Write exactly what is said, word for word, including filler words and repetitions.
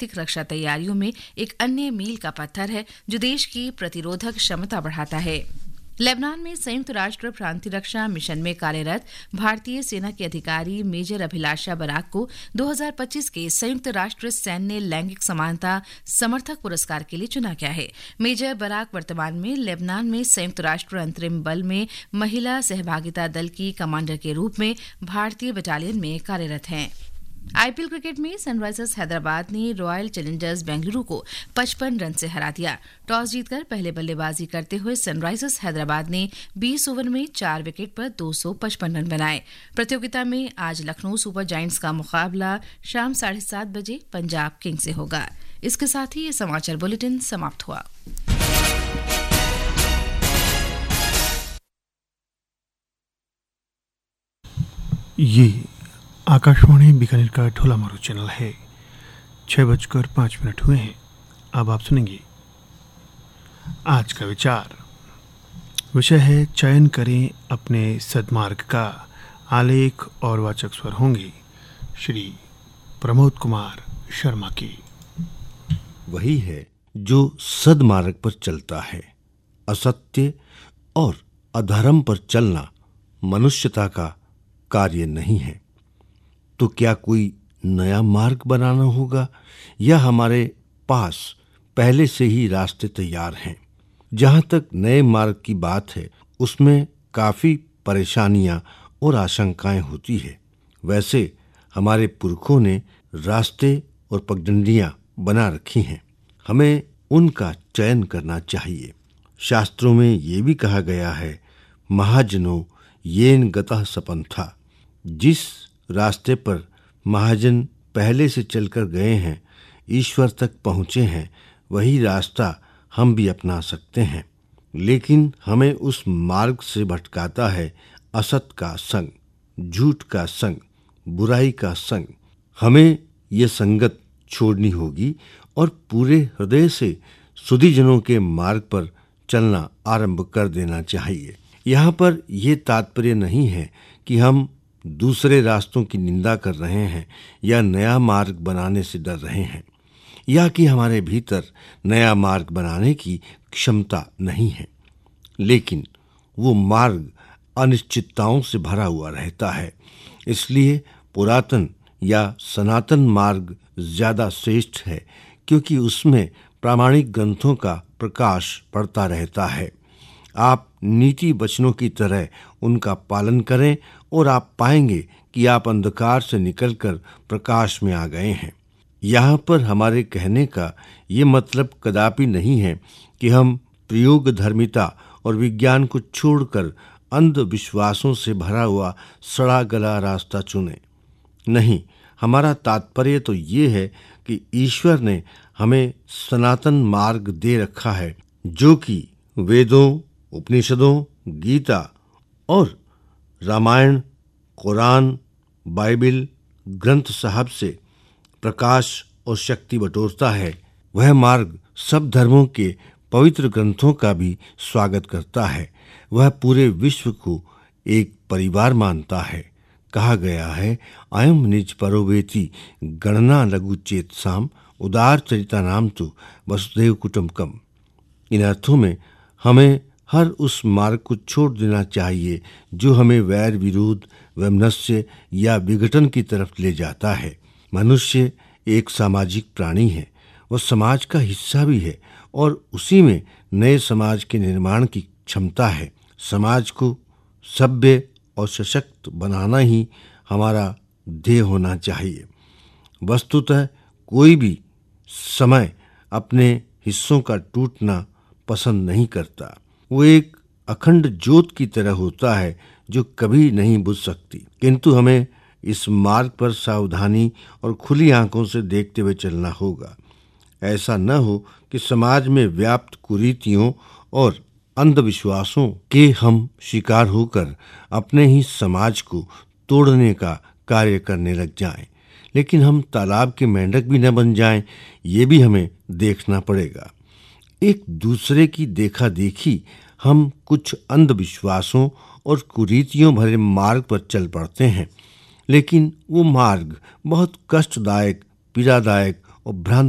रणनीतिक रक्षा तैयारियों में एक अन्य मील का पत्थर है जो देश की प्रतिरोधक क्षमता बढ़ाता है। लेबनान में संयुक्त राष्ट्र प्रांतीय रक्षा मिशन में कार्यरत भारतीय सेना के अधिकारी मेजर अभिलाषा बराक को दो हज़ार पच्चीस के संयुक्त राष्ट्र सैन्य लैंगिक समानता समर्थक पुरस्कार के लिए चुना गया है। मेजर बराक वर्तमान में लेबनान में संयुक्त राष्ट्र अंतरिम बल में महिला सहभागिता दल की कमांडर के रूप में भारतीय बटालियन में कार्यरत हैं। आईपीएल क्रिकेट में सनराइजर्स हैदराबाद ने रॉयल चैलेंजर्स बेंगलुरु को पचपन रन से हरा दिया। टॉस जीतकर पहले बल्लेबाजी करते हुए सनराइजर्स हैदराबाद ने बीस ओवर में चार विकेट पर दो सौ पचपन रन बनाए। प्रतियोगिता में आज लखनऊ सुपर जायंट्स का मुकाबला शाम साढ़े सात बजे पंजाब किंग्स से होगा। इसके साथ ही ये समाचार बुलेटिन समाप्त हुआ। ये आकाशवाणी बीकानेर का ढोला मारू चैनल है। छह बजकर पाँच मिनट हुए हैं। अब आप सुनेंगे आज का विचार। विषय है चयन करें अपने सद्मार्ग का। आलेख और वाचक स्वर होंगे श्री प्रमोद कुमार शर्मा की। वही है जो सद्मार्ग पर चलता है। असत्य और अधर्म पर चलना मनुष्यता का कार्य नहीं है। तो क्या कोई नया मार्ग बनाना होगा या हमारे पास पहले से ही रास्ते तैयार हैं? जहाँ तक नए मार्ग की बात है उसमें काफ़ी परेशानियां और आशंकाएं होती है। वैसे हमारे पुरखों ने रास्ते और पगडंडियां बना रखी हैं। हमें उनका चयन करना चाहिए। शास्त्रों में ये भी कहा गया है, महाजनों येन गतः सपंथा। जिस रास्ते पर महाजन पहले से चलकर गए हैं, ईश्वर तक पहुँचे हैं, वही रास्ता हम भी अपना सकते हैं। लेकिन हमें उस मार्ग से भटकाता है असत का संग, झूठ का संग, बुराई का संग। हमें ये संगत छोड़नी होगी और पूरे हृदय से सुधीजनों के मार्ग पर चलना आरंभ कर देना चाहिए। यहाँ पर यह तात्पर्य नहीं है कि हम दूसरे रास्तों की निंदा कर रहे हैं या नया मार्ग बनाने से डर रहे हैं या कि हमारे भीतर नया मार्ग बनाने की क्षमता नहीं है। लेकिन वो मार्ग अनिश्चितताओं से भरा हुआ रहता है। इसलिए पुरातन या सनातन मार्ग ज़्यादा श्रेष्ठ है क्योंकि उसमें प्रामाणिक ग्रंथों का प्रकाश पड़ता रहता है। आप नीति वचनों की तरह उनका पालन करें और आप पाएंगे कि आप अंधकार से निकलकर प्रकाश में आ गए हैं। यहाँ पर हमारे कहने का ये मतलब कदापि नहीं है कि हम प्रयोग धर्मिता और विज्ञान को छोड़कर अंधविश्वासों से भरा हुआ सड़ा गला रास्ता चुनें। नहीं, हमारा तात्पर्य तो ये है कि ईश्वर ने हमें सनातन मार्ग दे रखा है जो कि वेदों, उपनिषदों, गीता और रामायण, कुरान, बाइबिल ग्रंथ साहब से प्रकाश और शक्ति बटोरता है। वह मार्ग सब धर्मों के पवित्र ग्रंथों का भी स्वागत करता है। वह पूरे विश्व को एक परिवार मानता है। कहा गया है, अयम निज परोवेति गणना लघु चेतसाम उदार चरिता नाम तो वसुदेव कुटुंबकम। इन अर्थों में हमें हर उस मार्ग को छोड़ देना चाहिए जो हमें वैर विरोध, वैमनस्य या विघटन की तरफ ले जाता है। मनुष्य एक सामाजिक प्राणी है। वह समाज का हिस्सा भी है और उसी में नए समाज के निर्माण की क्षमता है। समाज को सभ्य और सशक्त बनाना ही हमारा ध्येय होना चाहिए। वस्तुतः कोई भी समय अपने हिस्सों का टूटना पसंद नहीं करता। वो एक अखंड ज्योत की तरह होता है जो कभी नहीं बुझ सकती। किंतु हमें इस मार्ग पर सावधानी और खुली आंखों से देखते हुए चलना होगा। ऐसा न हो कि समाज में व्याप्त कुरीतियों और अंधविश्वासों के हम शिकार होकर अपने ही समाज को तोड़ने का कार्य करने लग जाएं। लेकिन हम तालाब के मेंढक भी न बन जाएं, ये भी हमें देखना पड़ेगा। एक दूसरे की देखा देखी हम कुछ अंधविश्वासों और कुरीतियों भरे मार्ग पर चल पड़ते हैं, लेकिन वो मार्ग बहुत कष्टदायक, पीड़ादायक और भ्रांत